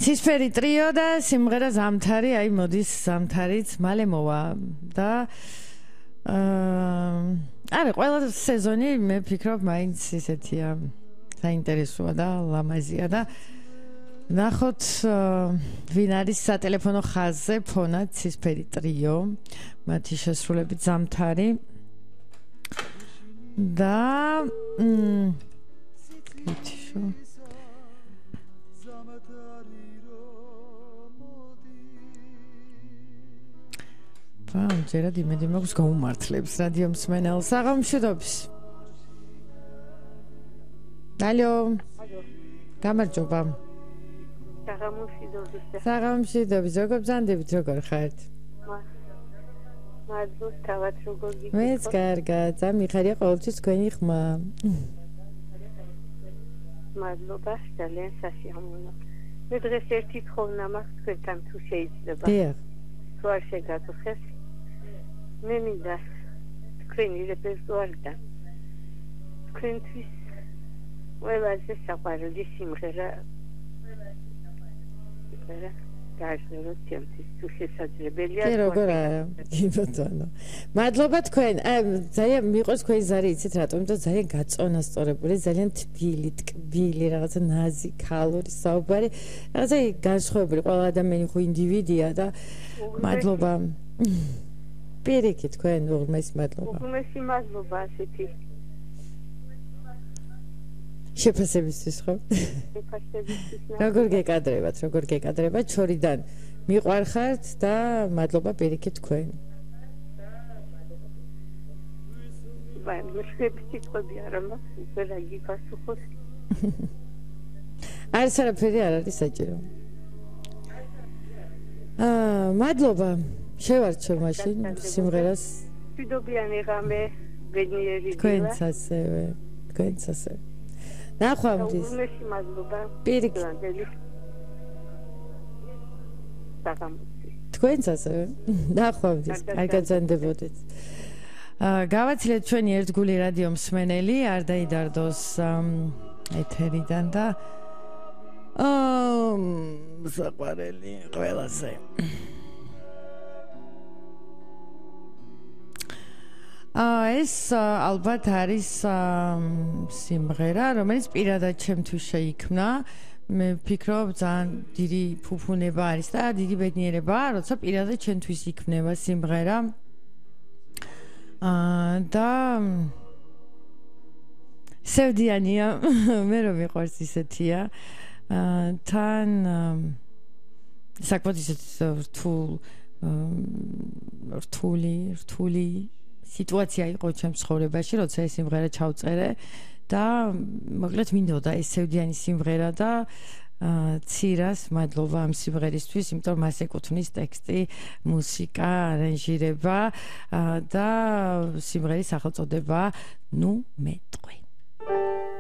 ცისფერი ტრიო და სიმღერა ზამთარი, აი მოდის ზამთარიც მალე მოვა და არა, ყველა სეზონი მე ვფიქრობ მაინც ისეთია საინტერესოა და ლამაზია და ნახოთ ვინ არის სატელეფონო ხაზზე ფონად ცისფერი ტრიო, მათი შესრულებით ზამთარი და ითიშო ჯერად იმედი მაქვს გაუმართლებს რადიო მსმენელს. საღამოშიდობის. ალო. გამარჯობა. საღამოშიდობის. როგორ ბრძანდებით, როგორ ხართ? მადლობა, თავად როგორ გიქნებით? მეც კარგად. ამიხარია ყოველთვის თქვენი ხმა. მადლობა, ძალიან სასიამოვნო. მე დღეს ერთი თხოვნა მაქვს თქვენთან თუ შეიძლება. დიახ. თუ არ შეგაწუხებს მე მინდა თქვენი რეპერტუარიდან თქვენთვის ყველაზე საყვარელი სიმღერა გაჟღეროთ ჩემთვის თუ შესაძლებელია. კი როგორ არა, კი ბატონო. მადლობა თქვენ. ძალიან მიყვარს თქვენი ზარი, იცით რატომ? იმიტომ ძალიან გაწონასწორებული, ძალიან თბილი, ტკბილი, რაღაცა ნაზი, ქალური საუბარი, რაღაცა განსხვავებული. ყველა ადამიანი ხო ინდივიდია და მადლობა. პირიქით თქვენ უღმესი მადლობა. უღმესი მადლობა ასეთი. შეფასებისთვის ხო? შეფასებისთვის. როგორ გეკადრებათ, შორიდან მიყვარხართ და მადლობა პირიქით თქვენ. ვაი, მეშები სიტყვები არა მაქვს, უკვე რა გიფასუხოს. არც არაფერი არ არის საჭირო. მადლობა. შევარჩევ მაშინ სიმღერას. მშვიდობიანი ღამე, ბედნიერი დილა. თქვენც ასევე. ნახვამდის. უღმესი მადლობა. პირიქით. თქვენც ასევე. ნახვამდის. არ გაგზავნდებოდეთ. გავაცილეთ ჩვენი ერთგული რადიო მსმენელი, არ დაიდარდოს ეთერიდან და საყვარელი ყველაზე. ეს ალბათ არის სიმღერა, რომელიც პირადად ჩემთვის შეიქმნა. მე ვფიქრობ, ძალიან დიდი ფუფუნება არის და დიდი ბედნიერებაა, როცა პირადად ჩემთვის იქმნება სიმღერა. და სევდიანია, მე რომ მიყვარს ისეთია. თან საკმაოდ ისეთ რთული სიტუაცია იყო ჩემს ცხოვრებაში, როცა ეს სიმღერა ჩავწერე და მოკლედ მინდოდა ეს სევდიანი სიმღერა და ცირას მადლობა ამ სიმღერისთვის, იმიტომ მას ეკუთვნის ტექსტი, მუსიკა, არანჟირება და სიმღერის სახელწოდება ნუ მეტყვი.